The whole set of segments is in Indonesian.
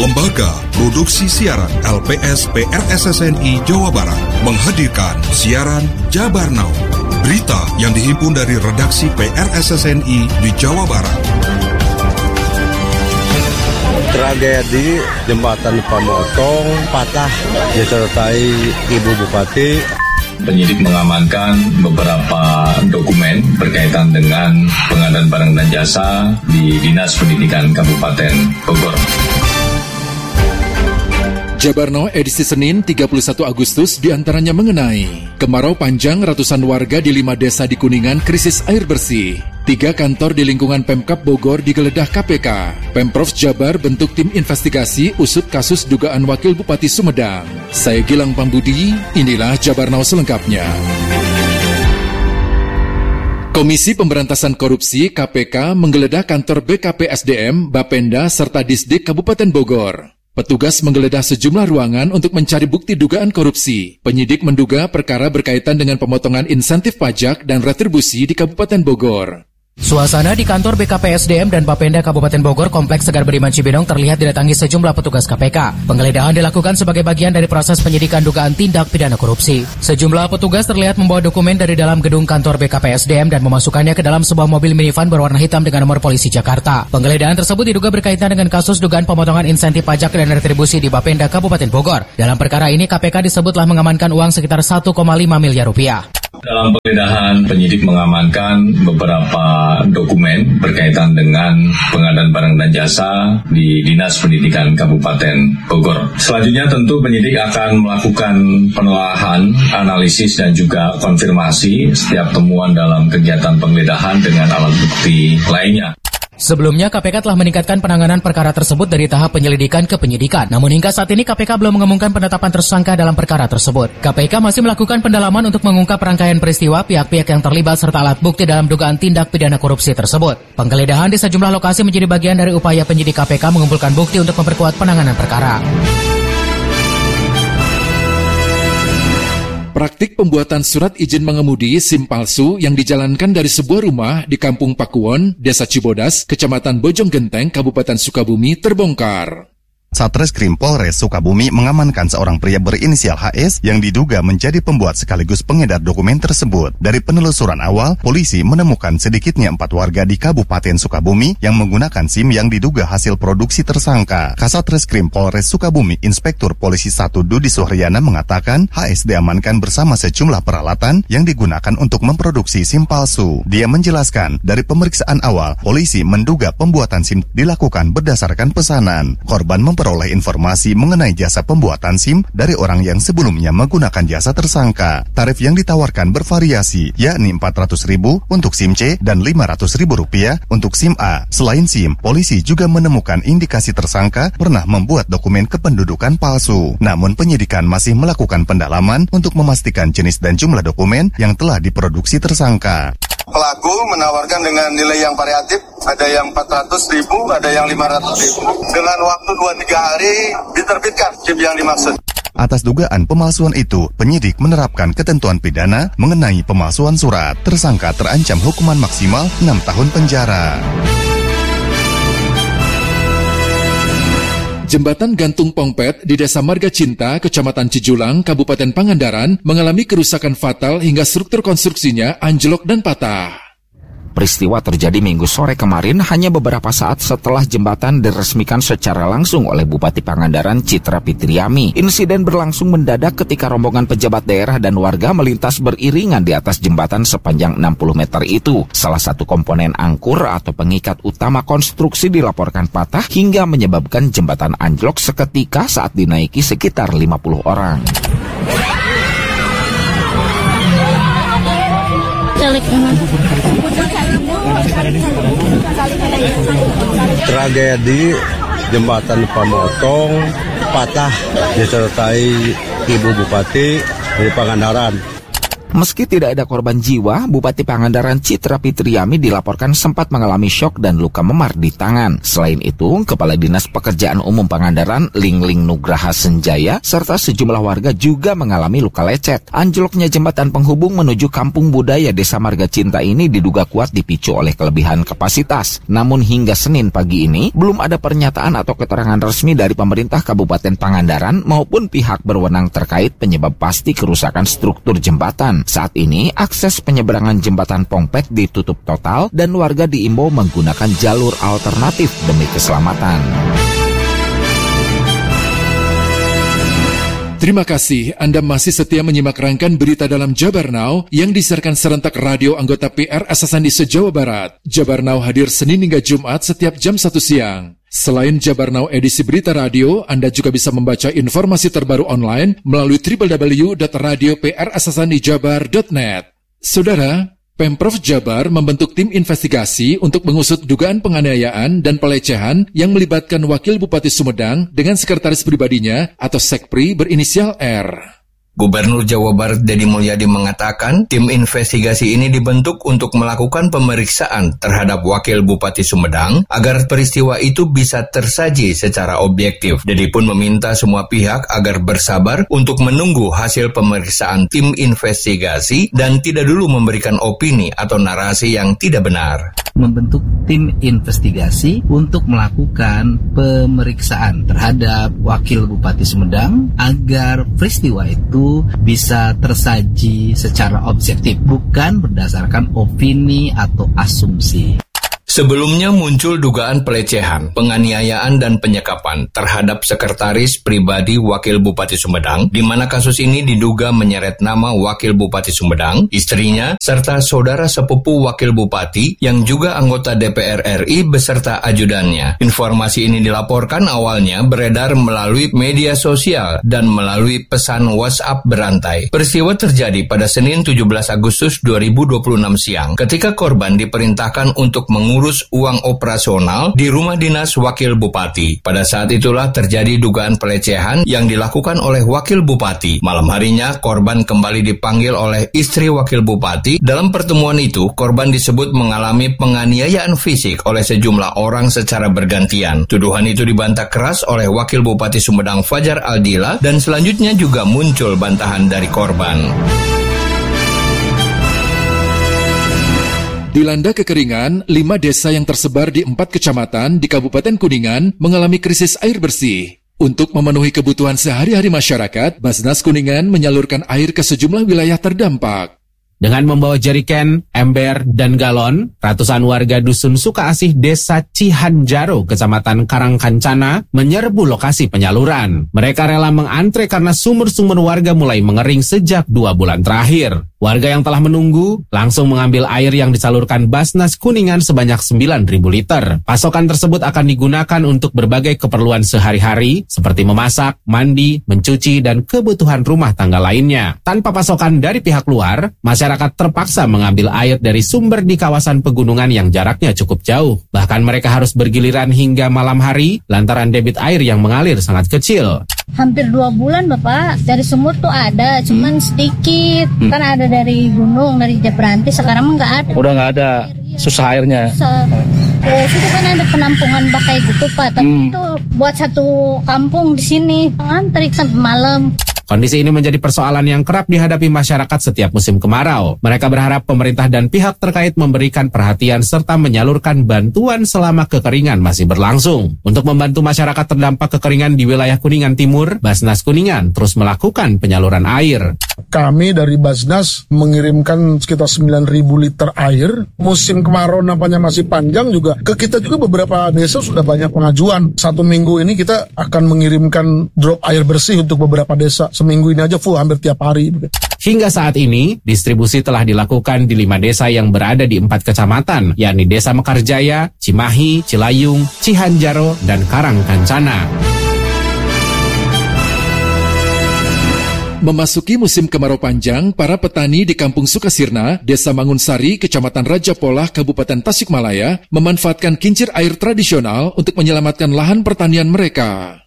Lembaga Produksi Siaran LPS PRSSNI Jawa Barat menghadirkan siaran Jabar Now. Berita yang dihimpun dari redaksi PRSSNI di Jawa Barat. Tragedi jembatan Pamotong patah disertai Ibu Bupati. Penyidik mengamankan beberapa dokumen berkaitan dengan pengadaan barang dan jasa di Dinas Pendidikan Kabupaten Bogor. Jabar Now edisi Senin 31 Agustus diantaranya mengenai kemarau panjang ratusan warga di 5 desa di Kuningan krisis air bersih. 3 kantor di lingkungan Pemkab Bogor digeledah KPK. Pemprov Jabar bentuk tim investigasi usut kasus dugaan wakil Bupati Sumedang. Saya Gilang Pambudi, inilah Jabar Now selengkapnya. Komisi Pemberantasan Korupsi KPK menggeledah kantor BKPSDM, Bapenda, serta Disdik Kabupaten Bogor. Petugas menggeledah sejumlah ruangan untuk mencari bukti dugaan korupsi. Penyidik menduga perkara berkaitan dengan pemotongan insentif pajak dan retribusi di Kabupaten Bogor. Suasana di kantor BKPSDM dan Bapenda Kabupaten Bogor Kompleks Segar Beriman Cibinong terlihat didatangi sejumlah petugas KPK. Penggeledahan dilakukan sebagai bagian dari proses penyidikan dugaan tindak pidana korupsi. Sejumlah petugas terlihat membawa dokumen dari dalam gedung kantor BKPSDM dan memasukkannya ke dalam sebuah mobil minivan berwarna hitam dengan nomor polisi Jakarta. Penggeledahan tersebut diduga berkaitan dengan kasus dugaan pemotongan insentif pajak dan retribusi di Bapenda Kabupaten Bogor. Dalam perkara ini KPK disebut telah mengamankan uang sekitar 1,5 miliar rupiah. Dalam penggeledahan, penyidik mengamankan beberapa dokumen berkaitan dengan pengadaan barang dan jasa di Dinas Pendidikan Kabupaten Bogor. Selanjutnya tentu penyidik akan melakukan penelaahan, analisis dan juga konfirmasi setiap temuan dalam kegiatan penggeledahan dengan alat bukti lainnya. Sebelumnya, KPK telah meningkatkan penanganan perkara tersebut dari tahap penyelidikan ke penyidikan. Namun hingga saat ini KPK belum mengumumkan penetapan tersangka dalam perkara tersebut. KPK masih melakukan pendalaman untuk mengungkap rangkaian peristiwa, pihak-pihak yang terlibat serta alat bukti dalam dugaan tindak pidana korupsi tersebut. Penggeledahan di sejumlah lokasi menjadi bagian dari upaya penyidik KPK mengumpulkan bukti untuk memperkuat penanganan perkara. Praktik pembuatan surat izin mengemudi SIM palsu yang dijalankan dari sebuah rumah di Kampung Pakuwon, Desa Cibodas, Kecamatan Bojonggenteng, Kabupaten Sukabumi terbongkar. Satreskrim Polres Sukabumi mengamankan seorang pria berinisial HS yang diduga menjadi pembuat sekaligus pengedar dokumen tersebut. Dari penelusuran awal, polisi menemukan sedikitnya 4 warga di Kabupaten Sukabumi yang menggunakan SIM yang diduga hasil produksi tersangka. Kasatreskrim Polres Sukabumi Inspektur Polisi 1 Dudi Suhryana mengatakan HS diamankan bersama sejumlah peralatan yang digunakan untuk memproduksi SIM palsu. Dia menjelaskan, dari pemeriksaan awal, polisi menduga pembuatan SIM dilakukan berdasarkan pesanan. Korban memperoleh informasi mengenai jasa pembuatan SIM dari orang yang sebelumnya menggunakan jasa tersangka. Tarif yang ditawarkan bervariasi, yakni Rp400.000 untuk SIM C dan Rp500.000 untuk SIM A. Selain SIM, polisi juga menemukan indikasi tersangka pernah membuat dokumen kependudukan palsu. Namun penyidikan masih melakukan pendalaman untuk memastikan jenis dan jumlah dokumen yang telah diproduksi tersangka. Pelaku menawarkan dengan nilai yang variatif, ada yang Rp400.000, ada yang Rp500.000. Dengan waktu 2-3 hari diterbitkan SIM yang dimaksud. Atas dugaan pemalsuan itu, penyidik menerapkan ketentuan pidana mengenai pemalsuan surat. Tersangka terancam hukuman maksimal 6 tahun penjara. Jembatan gantung Pongpet di Desa Marga Cinta, Kecamatan Cijulang, Kabupaten Pangandaran mengalami kerusakan fatal hingga struktur konstruksinya anjlok dan patah. Peristiwa terjadi Minggu sore kemarin hanya beberapa saat setelah jembatan diresmikan secara langsung oleh Bupati Pangandaran Citra Fitriami. Insiden berlangsung mendadak ketika rombongan pejabat daerah dan warga melintas beriringan di atas jembatan sepanjang 60 meter itu. Salah satu komponen angkur atau pengikat utama konstruksi dilaporkan patah hingga menyebabkan jembatan anjlok seketika saat dinaiki sekitar 50 orang. Tragedi jembatan Pamotong patah disertai Ibu Bupati dari Pangandaran. Meski tidak ada korban jiwa, Bupati Pangandaran Citra Fitriami dilaporkan sempat mengalami syok dan luka memar di tangan. Selain itu, Kepala Dinas Pekerjaan Umum Pangandaran Lingling Nugraha Senjaya serta sejumlah warga juga mengalami luka lecet. Anjloknya jembatan penghubung menuju Kampung Budaya Desa Marga Cinta ini diduga kuat dipicu oleh kelebihan kapasitas. Namun hingga Senin pagi ini, belum ada pernyataan atau keterangan resmi dari pemerintah Kabupaten Pangandaran maupun pihak berwenang terkait penyebab pasti kerusakan struktur jembatan. Saat ini, akses penyeberangan jembatan Pongpek ditutup total dan warga diimbau menggunakan jalur alternatif demi keselamatan. Terima kasih Anda masih setia menyimak rangkaian berita dalam Jabar Now yang disiarkan serentak radio anggota PRSSNI se-Jawa Barat. Jabar Now hadir Senin hingga Jumat setiap jam 1 siang. Selain Jabar Now edisi berita radio, Anda juga bisa membaca informasi terbaru online melalui www.radioprssnijabar.net. Saudara, Pemprov Jabar membentuk tim investigasi untuk mengusut dugaan penganiayaan dan pelecehan yang melibatkan Wakil Bupati Sumedang dengan sekretaris pribadinya atau Sekpri berinisial R. Gubernur Jawa Barat Deddy Mulyadi mengatakan tim investigasi ini dibentuk untuk melakukan pemeriksaan terhadap Wakil Bupati Sumedang agar peristiwa itu bisa tersaji secara objektif. Deddy pun meminta semua pihak agar bersabar untuk menunggu hasil pemeriksaan tim investigasi dan tidak dulu memberikan opini atau narasi yang tidak benar. Membentuk tim investigasi untuk melakukan pemeriksaan terhadap Wakil Bupati Sumedang agar peristiwa itu bisa tersaji secara objektif, bukan berdasarkan opini atau asumsi. Sebelumnya muncul dugaan pelecehan, penganiayaan dan penyekapan terhadap sekretaris pribadi Wakil Bupati Sumedang, di mana kasus ini diduga menyeret nama Wakil Bupati Sumedang, istrinya, serta saudara sepupu Wakil Bupati yang juga anggota DPR RI beserta ajudannya. Informasi ini dilaporkan awalnya beredar melalui media sosial dan melalui pesan WhatsApp berantai. Peristiwa terjadi pada Senin 17 Agustus 2026 siang, ketika korban diperintahkan untuk mengurus uang operasional di rumah dinas Wakil Bupati. Pada saat itulah terjadi dugaan pelecehan yang dilakukan oleh Wakil Bupati. Malam harinya, korban kembali dipanggil oleh istri Wakil Bupati. Dalam pertemuan itu, korban disebut mengalami penganiayaan fisik oleh sejumlah orang secara bergantian. Tuduhan itu dibantah keras oleh Wakil Bupati Sumedang Fajar Aldila dan selanjutnya juga muncul bantahan dari korban. Dilanda kekeringan, 5 desa yang tersebar di 4 kecamatan di Kabupaten Kuningan mengalami krisis air bersih. Untuk memenuhi kebutuhan sehari-hari masyarakat, Basnas Kuningan menyalurkan air ke sejumlah wilayah terdampak. Dengan membawa jeriken, ember, dan galon, ratusan warga Dusun Sukaasih Desa Cihanjaro, Kecamatan Karangkancana, menyerbu lokasi penyaluran. Mereka rela mengantre karena sumur-sumur warga mulai mengering sejak 2 bulan terakhir. Warga yang telah menunggu langsung mengambil air yang disalurkan Basnas Kuningan sebanyak 9.000 liter. Pasokan tersebut akan digunakan untuk berbagai keperluan sehari-hari seperti memasak, mandi, mencuci, dan kebutuhan rumah tangga lainnya. Tanpa pasokan dari pihak luar, masyarakat terpaksa mengambil air dari sumber di kawasan pegunungan yang jaraknya cukup jauh. Bahkan mereka harus bergiliran hingga malam hari lantaran debit air yang mengalir sangat kecil. Hampir 2 bulan Bapak, dari sumur tuh ada, cuman sedikit. Kan ada dari gunung, dari Jabranti, sekarang nggak ada. Udah nggak ada, susah airnya. Itu kan ada penampungan bakai gitu Pak, tapi itu buat satu kampung di sini, ngantri sampai malam. Kondisi ini menjadi persoalan yang kerap dihadapi masyarakat setiap musim kemarau. Mereka berharap pemerintah dan pihak terkait memberikan perhatian serta menyalurkan bantuan selama kekeringan masih berlangsung. Untuk membantu masyarakat terdampak kekeringan di wilayah Kuningan Timur, Basnas Kuningan terus melakukan penyaluran air. Kami dari Basnas mengirimkan sekitar 9.000 liter air. Musim kemarau nampaknya masih panjang juga. Ke kita juga beberapa desa sudah banyak pengajuan. 1 minggu ini kita akan mengirimkan drop air bersih untuk beberapa desa. Seminggu ini aja full, hampir tiap hari. Hingga saat ini, distribusi telah dilakukan di 5 desa yang berada di 4 kecamatan, yakni Desa Mekarjaya, Cimahi, Cilayung, Cihanjaro, dan Karangkancana. Memasuki musim kemarau panjang, para petani di Kampung Sukasirna, Desa Mangunsari, Kecamatan Raja Polah, Kabupaten Tasikmalaya, memanfaatkan kincir air tradisional untuk menyelamatkan lahan pertanian mereka.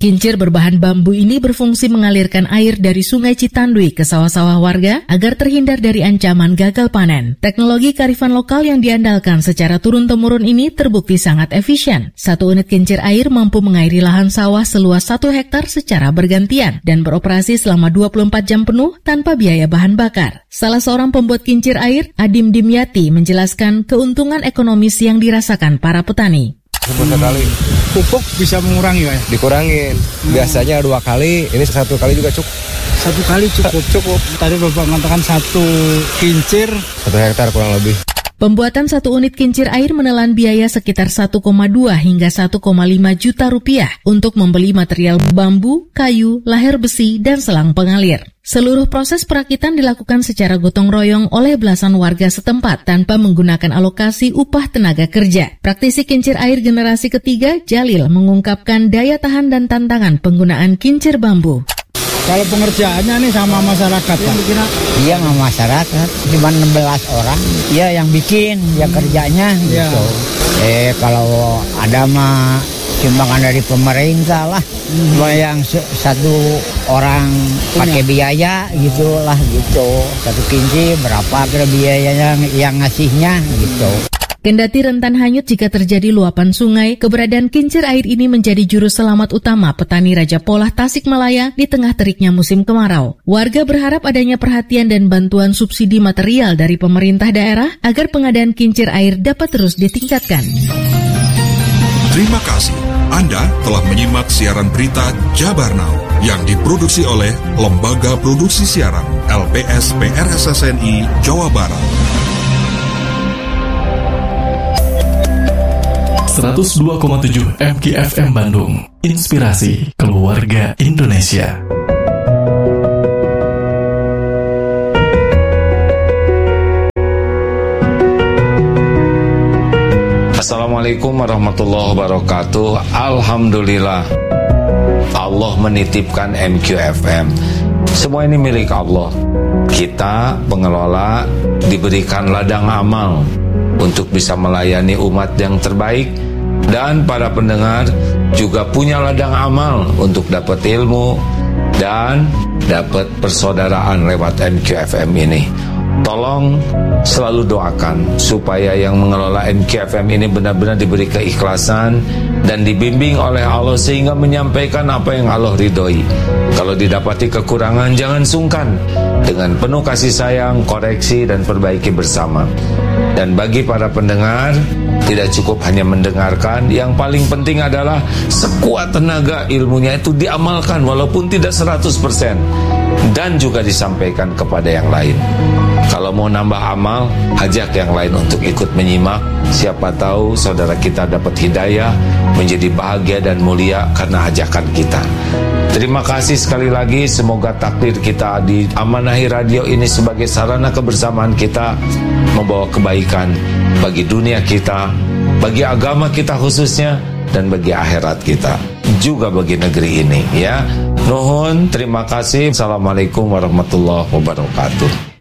Kincir berbahan bambu ini berfungsi mengalirkan air dari Sungai Citandui ke sawah-sawah warga agar terhindar dari ancaman gagal panen. Teknologi kearifan lokal yang diandalkan secara turun-temurun ini terbukti sangat efisien. 1 unit kincir air mampu mengairi lahan sawah seluas 1 hektar secara bergantian dan beroperasi selama 24 jam penuh tanpa biaya bahan bakar. Salah seorang pembuat kincir air, Adim Dimyati, menjelaskan keuntungan ekonomis yang dirasakan para petani. Sekali pupuk bisa mengurangi ya? Dikurangin. Biasanya 2 kali, ini 1 kali juga cukup. 1 kali cukup. Tadi Bapak mengatakan 1 kincir 1 hektar kurang lebih. Pembuatan 1 unit kincir air menelan biaya sekitar 1,2 hingga 1,5 juta rupiah untuk membeli material bambu, kayu, lahar besi, dan selang pengalir. Seluruh proses perakitan dilakukan secara gotong royong oleh belasan warga setempat tanpa menggunakan alokasi upah tenaga kerja. Praktisi kincir air generasi ketiga, Jalil, mengungkapkan daya tahan dan tantangan penggunaan kincir bambu. Kalau pengerjaannya nih sama masyarakat, Pak? Iya, sama masyarakat. Cuma 16 orang. Iya, yang bikin, yang kerjanya gitu. Kalau ada mah sumbangan dari pemerintah lah. Yang 1 orang pakai biaya gitulah gitu. 1 kinci berapa kira biayanya yang ngasihnya gitu. Kendati rentan hanyut jika terjadi luapan sungai, keberadaan kincir air ini menjadi juru selamat utama petani Raja Polah Tasikmalaya di tengah teriknya musim kemarau. Warga berharap adanya perhatian dan bantuan subsidi material dari pemerintah daerah agar pengadaan kincir air dapat terus ditingkatkan. Terima kasih. Anda telah menyimak siaran berita Jabar Now yang diproduksi oleh Lembaga Produksi Siaran LPS PRSSNI Jawa Barat. 102,7 MKFM Bandung. Inspirasi keluarga Indonesia. Assalamualaikum warahmatullahi wabarakatuh. Alhamdulillah, Allah menitipkan MQFM. Semua ini milik Allah. Kita pengelola diberikan ladang amal untuk bisa melayani umat yang terbaik, dan para pendengar juga punya ladang amal untuk dapat ilmu dan dapat persaudaraan lewat MQFM ini. Tolong selalu doakan supaya yang mengelola MQFM ini benar-benar diberi keikhlasan dan dibimbing oleh Allah sehingga menyampaikan apa yang Allah ridhoi. Kalau didapati kekurangan, jangan sungkan. Dengan penuh kasih sayang, koreksi dan perbaiki bersama. Dan bagi para pendengar, tidak cukup hanya mendengarkan, yang paling penting adalah sekuat tenaga ilmunya itu diamalkan walaupun tidak 100%, dan juga disampaikan kepada yang lain. Kalau mau nambah amal, ajak yang lain untuk ikut menyimak. Siapa tahu saudara kita dapat hidayah, menjadi bahagia dan mulia karena ajakan kita. Terima kasih sekali lagi. Semoga takdir kita di Amanahi Radio ini sebagai sarana kebersamaan kita membawa kebaikan bagi dunia kita, bagi agama kita khususnya, dan bagi akhirat kita, juga bagi negeri ini, ya. Nuhun, terima kasih. Assalamualaikum warahmatullahi wabarakatuh.